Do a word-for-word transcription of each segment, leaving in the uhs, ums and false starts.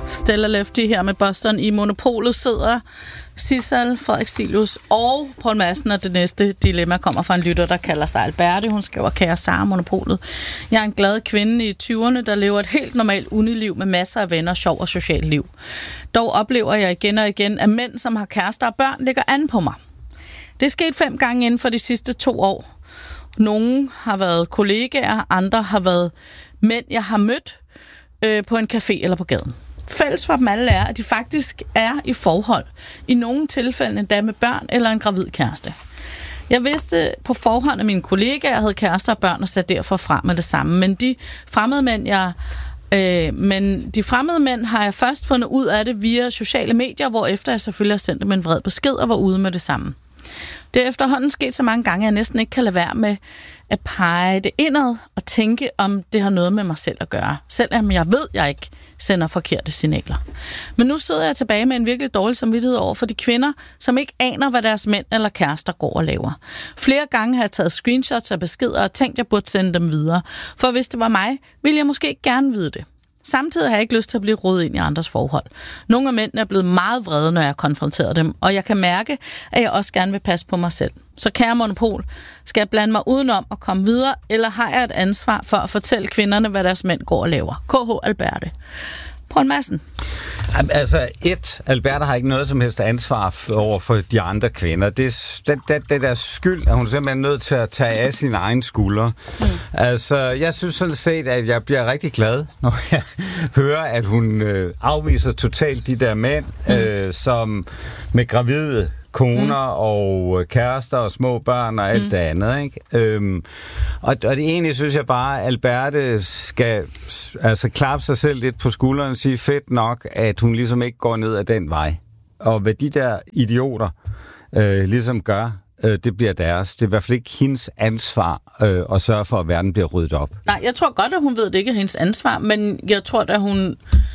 Stella Lefty her med Boston. I Monopolet sidder Sissel, Frederik Stilius og Poul Madsen, og det næste dilemma kommer fra en lytter, der kalder sig Alberte. Hun skriver, kære Sara, Monopolet. Jeg er en glad kvinde i tyverne, der lever et helt normalt uniliv med masser af venner, sjov og socialt liv. Dog oplever jeg igen og igen, at mænd, som har kærester og børn, ligger an på mig. Det er sket fem gange inden for de sidste to år. Nogle har været kollegaer, andre har været mænd, jeg har mødt øh, på en café eller på gaden. Fælles for dem alle er, at de faktisk er i forhold. I nogle tilfælde endda med børn eller en gravid kæreste. Jeg vidste på forhånd, at mine kollegaer havde kærester og børn og satte derfor frem med det samme. Men de fremmede mænd, jeg... Øh, men de fremmede mænd har jeg først fundet ud af det via sociale medier, hvorefter jeg selvfølgelig har sendt dem en vred besked og var ude med det samme. Det er efterhånden sket så mange gange, at jeg næsten ikke kan lade være med at pege det indad og tænke, om det har noget med mig selv at gøre. Selvom jeg ved, at jeg ikke sender forkerte signaler. Men nu sidder jeg tilbage med en virkelig dårlig samvittighed over for de kvinder, som ikke aner, hvad deres mænd eller kærester går og laver. Flere gange har jeg taget screenshots af beskeder og tænkt, at jeg burde sende dem videre. For hvis det var mig, ville jeg måske gerne vide det. Samtidig har jeg ikke lyst til at blive rodet ind i andres forhold. Nogle af mændene er blevet meget vrede, når jeg har konfronteret dem, og jeg kan mærke, at jeg også gerne vil passe på mig selv. Så kære Monopol, skal jeg blande mig udenom og komme videre, eller har jeg et ansvar for at fortælle kvinderne, hvad deres mænd går og laver? K H. Alberte. Poul Madsen. Altså, et, Alberte har ikke noget som helst ansvar over for de andre kvinder. Det er det, det, det der skyld, at hun er simpelthen nødt til at tage af sine egne skuldre. Mm. Altså, jeg synes sådan set, at jeg bliver rigtig glad, når jeg hører, at hun øh, afviser totalt de der mænd, mm. øh, som med gravide koner mm. og kærester og små børn og alt mm. det andet, ikke? Øhm, og, og det egentlig synes jeg bare, at Alberte skal altså klappe sig selv lidt på skulderen og sige, fedt nok, at hun ligesom ikke går ned ad den vej. Og hvad de der idioter øh, ligesom gør, øh, det bliver deres. Det er i hvert fald ikke hendes ansvar øh, at sørge for, at verden bliver ryddet op. Nej, jeg tror godt, at hun ved, at det ikke er hendes ansvar, men jeg tror, at hun...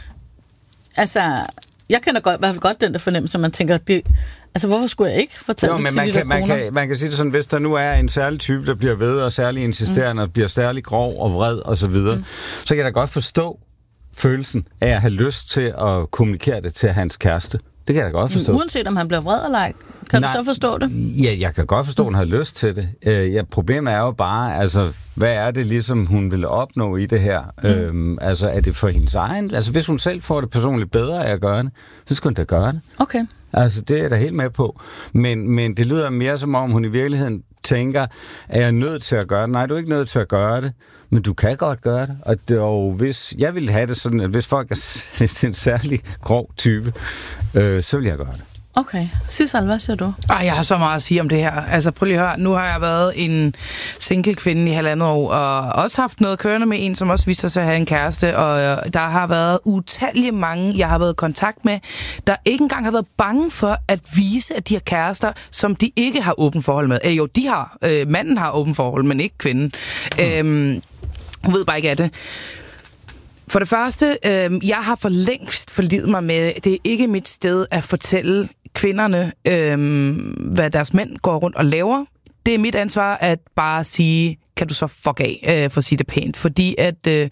Altså, jeg kender godt, i hvert fald godt den der fornemmelse, at man tænker, det... Altså, hvorfor skulle jeg ikke fortælle jo, det til man de kan, der man kan, man kan sige det sådan, hvis der nu er en særlig type, der bliver ved og særlig insisterende, mm. og bliver særlig grov og vred og så videre, mm. så kan jeg da godt forstå følelsen af at have lyst til at kommunikere det til hans kæreste. Det kan jeg da godt forstå. Men uanset om han bliver vred eller ej, kan Nej, du så forstå det? Ja, jeg kan godt forstå, at hun har lyst til det. Øh, ja, problemet er jo bare, altså, hvad er det ligesom, hun vil opnå i det her? Mm. Øhm, altså, er det for hendes egen? Altså, hvis hun selv får det personligt bedre af at gøre det, så skal hun da gøre det. Okay. Altså, det er jeg da helt med på. Men, men det lyder mere som om, hun i virkeligheden tænker, er jeg nødt til at gøre det? Nej, du er ikke nødt til at gøre det. Men du kan godt gøre det. Og, det, og hvis jeg ville have det sådan, at hvis folk er, hvis det er en særlig grov type, øh, så vil jeg gøre det. Okay. Sissel, hvad siger du? Ej, jeg har så meget at sige om det her. Altså, prøv lige at høre. Nu har jeg været en single kvinde i halvandet år, og også haft noget kørende med en, som også viser sig at have en kæreste, og der har været utallige mange, jeg har været i kontakt med, der ikke engang har været bange for at vise, at de har kærester, som de ikke har åben forhold med. Eller jo, de har. Øh, manden har åben forhold, men ikke kvinden. Mm. Øhm, hun ved bare ikke af det. For det første, øh, jeg har for længst forlidt mig med, det er ikke mit sted at fortælle kvinderne, øh, hvad deres mænd går rundt og laver. Det er mit ansvar at bare sige, kan du så fuck af, øh, for at sige det pænt. Fordi at... Øh,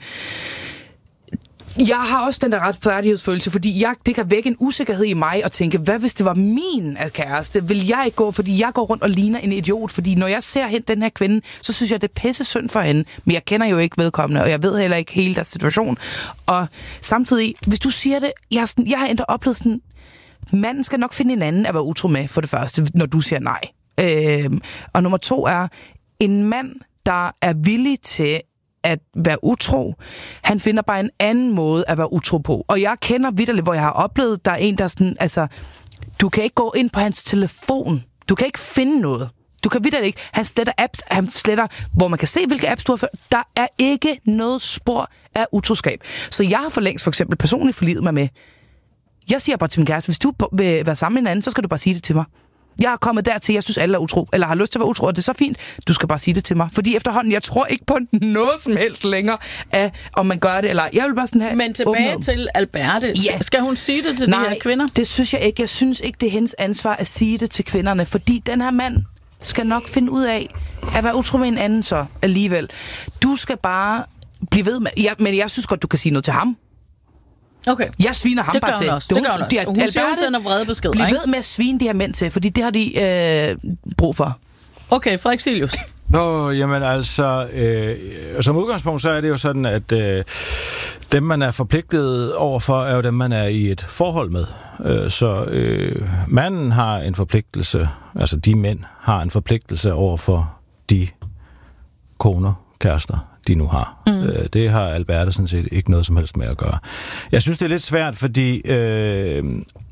jeg har også den der retfærdighedsfølelse, fordi jeg, det kan vække en usikkerhed i mig og tænke, hvad hvis det var min kæreste? Vil jeg ikke gå, fordi jeg går rundt og ligner en idiot? Fordi når jeg ser hen den her kvinde, så synes jeg, det er pisse synd for hende. Men jeg kender jo ikke vedkommende, og jeg ved heller ikke hele deres situation. Og samtidig, hvis du siger det, jeg, sådan, jeg har endda oplevet sådan, manden skal nok finde en anden at være utro med, for det første, når du siger nej. Øhm, og nummer to er, en mand, der er villig til at være utro, han finder bare en anden måde at være utro på. Og jeg kender vitterligt, hvor jeg har oplevet, der er en, der sådan, altså, du kan ikke gå ind på hans telefon. Du kan ikke finde noget. Du kan vitterligt ikke. Han sletter apps, han sletter, hvor man kan se, hvilke apps du har ført. Der er ikke noget spor af utroskab. Så jeg har for længst for eksempel personligt forlidet mig med, jeg siger bare til min kæreste, hvis du vil være sammen med en anden, så skal du bare sige det til mig. Jeg er kommet dertil, jeg synes alle er utro, eller har lyst til at være utro, og det er så fint, du skal bare sige det til mig. Fordi efterhånden, jeg tror ikke på noget som helst længere, af, om man gør det, eller jeg vil bare sådan have... Men tilbage åbenhed. Til Alberte, ja. Skal hun sige det til Nej, de her kvinder? Det synes jeg ikke. Jeg synes ikke, det er hendes ansvar at sige det til kvinderne, fordi den her mand skal nok finde ud af, at være utro med en anden så alligevel. Du skal bare blive ved med... Ja, men jeg synes godt, du kan sige noget til ham. Okay. Jeg sviner ham det bare til. Også. Det, det gør hun også. Hun siger, hun sender vrede beskeder, Bliv ikke? ved med at svine de her mænd til, fordi det har de øh, brug for. Okay, Frederik Cilius. Nå, jamen altså, øh, som udgangspunkt så er det jo sådan, at øh, dem, man er forpligtet overfor, er jo dem, man er i et forhold med. Øh, så øh, manden har en forpligtelse, altså de mænd har en forpligtelse overfor de koner, kærester, de nu har. Mm. Øh, det har Alberte sådan set ikke noget som helst med at gøre. Jeg synes, det er lidt svært, fordi øh,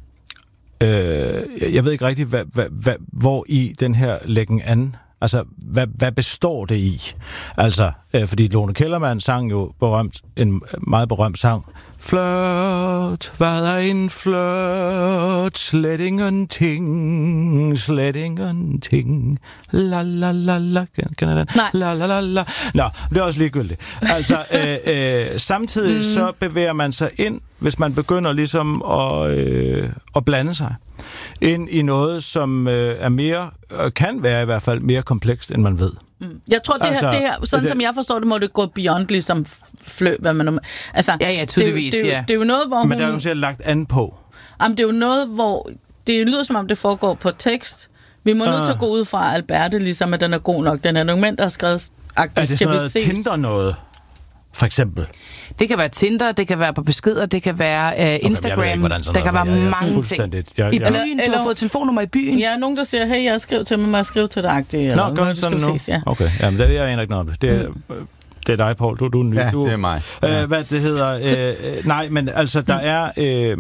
øh, jeg ved ikke rigtigt, hvad, hvad, hvad, hvor i den her læggen an. Altså, hvad, hvad består det i? Altså, øh, fordi Lone Kellermann sang jo berømt, en meget berømt sang. Flirt, hvad er en flirt? Slet ingenting, slet ingenting. La la la la, kender den? Nej. La la la la. Nå, det er også ligegyldigt. Altså, øh, øh, samtidig mm. så bevæger man sig ind, hvis man begynder ligesom at, øh, at blande sig ind i noget, som øh, er mere, øh, kan være i hvert fald mere komplekst, end man ved. Mm. Jeg tror, det her, altså, det her sådan det, som jeg forstår det, må det gå beyond ligesom flø, hvad man altså, ja, ja, tydeligvis, det, det, ja. Det, det er jo noget, hvor Men hun... der er jo sikkert lagt an på. Jamen, det er jo noget, hvor... Det lyder som om, det foregår på tekst. Vi må uh. nødt til at gå ud fra Alberte, ligesom at den er god nok. Den er nogle mænd, der har skrevet... Er det sådan noget Tinder noget, for eksempel? Det kan være Tinder, det kan være på beskeder, det kan være uh, Instagram, okay, ikke, der kan være jeg, jeg mange ting. Jeg, jeg, I byen, eller, du har fået telefonnummer i byen. Ja, nogen, der siger, hey, jeg skriver til mig, må jeg skrive til dig? Eller Nå, gør det sådan nu? Ses, ja. Okay, jamen, det, jeg aner ikke noget om det. Det er, mm. det er dig, Poul. Du, du er ny. Ja, du, det er mig. Øh, hvad det hedder? Øh, nej, men altså, der er... Øh,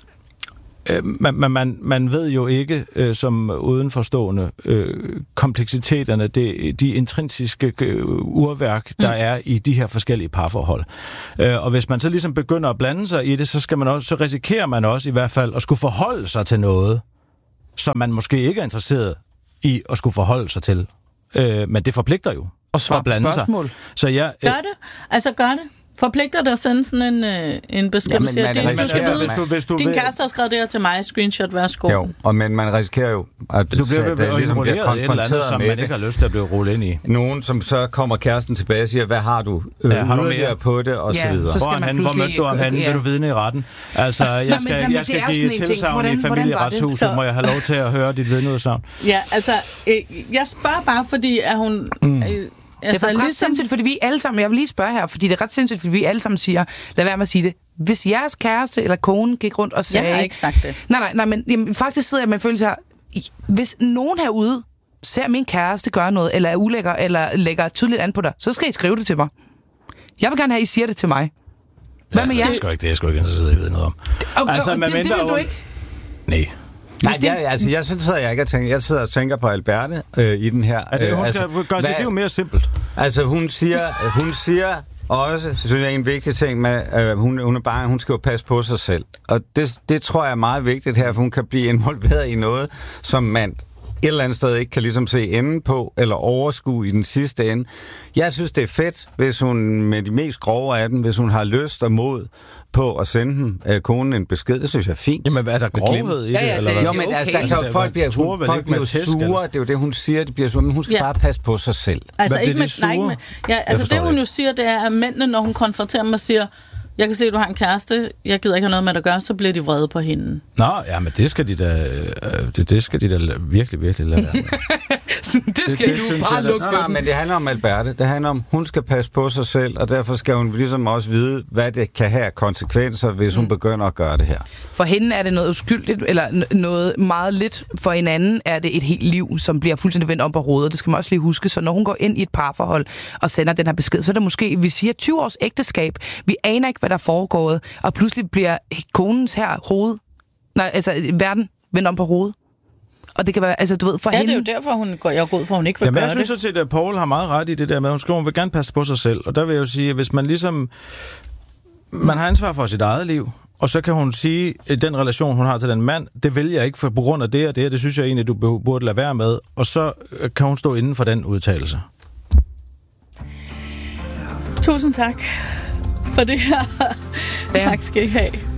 Man, man, man ved jo ikke, øh, som udenforstående, øh, kompleksiteterne, det, de intrinsiske øh, urværk, der mm. er i de her forskellige parforhold. Øh, og hvis man så ligesom begynder at blande sig i det, så, skal man også, så risikerer man også i hvert fald at skulle forholde sig til noget, som man måske ikke er interesseret i at skulle forholde sig til. Øh, men det forpligter jo og svare på spørgsmål. Sig. Så jeg, øh, gør det? Altså gør det? Forpligter dig at sende sådan en, øh, en besked, der siger, din, du skal vide, hvis du, hvis du din kæreste har skrevet det her til mig, screenshot, værsgo. Jo, og men man risikerer jo, at du bliver, at, at, ligesom bliver konfronteret andet, som med man ikke har lyst til at blive rullet ind i. Nogen, som så kommer kæresten tilbage og siger, hvad har du øh, ja, har du mere på det, og ja, så videre. Så hvor, han, hvor mødte du ham hen? Ja. Vil du vidne i retten? Altså, jeg skal, jamen, jeg skal give tilsagn i familieretshuset, må jeg have lov til at høre dit vidneudsagn? Ja, altså, øh, jeg spørger bare, fordi at hun... Mm. Øh, Altså, det er faktisk ret sindssygt, fordi vi alle sammen, jeg vil lige spørge her, fordi det er ret sindssygt, fordi vi alle sammen siger, lad være med at sige det. Hvis jeres kæreste eller kone gik rundt og sagde... Jeg har ikke sagt det. Nej, nej, nej, men jamen, faktisk sidder jeg med en følelse her. Hvis nogen herude ser min kæreste gøre noget, eller er ulækker, eller lægger tydeligt an på dig, så skal I skrive det til mig. Jeg vil gerne have, at I siger det til mig. Hvad ja, med jer? Det er sgu ikke det, jeg sgu ikke interesseret i at vide noget om. Okay, altså, det, det, det vil du ikke? Nej. Nej, jeg, altså, jeg synes, at jeg ikke tænker, jeg sidder og tænker på Alberte øh, i den her. Er det, hun øh, skal altså, gøre sit liv mere simpelt. Altså, hun siger, hun siger også, synes jeg, en vigtig ting med, øh, hun, hun er bare, hun skal jo passe på sig selv. Og det, det tror jeg er meget vigtigt her, for hun kan blive involveret i noget, som man et eller andet sted ikke kan ligesom se enden på, eller overskue i den sidste ende. Jeg synes, det er fedt, hvis hun med de mest grove af dem, hvis hun har lyst og mod på at sende den, øh, konen en besked. Det synes jeg er fint. Jamen, hvad er der grovhed i det? Ja, ja, eller det, hvad? Jo, men okay. altså, altså, folk bliver, tror, hun, folk bliver tæsk, sure. eller? Det er jo det, hun siger. Det bliver sure, men hun skal ja. bare passe på sig selv. Altså, hvad ikke med, nej, ikke med, ja, altså det, hun det jo siger, det er, at mændene, når hun konfronterer dem og siger, jeg kan se, at du har en kæreste, jeg gider ikke have noget med at gøre, så bliver de vrede på hende. Nå, ja, men det skal de da, det, det skal de da virkelig, virkelig lade være med. det skal det, det, du bare lukke. Nej, nej, men det handler om Alberte. Det handler om, hun skal passe på sig selv, og derfor skal hun ligesom også vide, hvad det kan have konsekvenser, hvis hun mm. begynder at gøre det her. For hende er det noget uskyldigt, eller noget meget lidt. For en anden er det et helt liv, som bliver fuldstændig vendt om på hovedet. Det skal man også lige huske. Så når hun går ind i et parforhold og sender den her besked, så er det måske, vi siger tyve års ægteskab. Vi aner ikke, hvad der er foregået, og pludselig bliver konens her hoved, nej, altså verden vendt om på hovedet. Og det kan være, altså du ved, for ja, hende... det er jo derfor, hun går, jeg går ud for, hun ikke vil Jamen, gøre jeg synes det. Jamen, at Poul har meget ret i det der med, at hun skriver, hun vil gerne passe på sig selv. Og der vil jeg jo sige, at hvis man ligesom... Man har ansvar for sit eget liv, og så kan hun sige, at den relation, hun har til den mand, det vil jeg ikke, for på grund af det og det, det synes jeg egentlig, du burde lade være med. Og så kan hun stå inden for den udtalelse. Tusind tak for det her. Ja. Tak skal I have.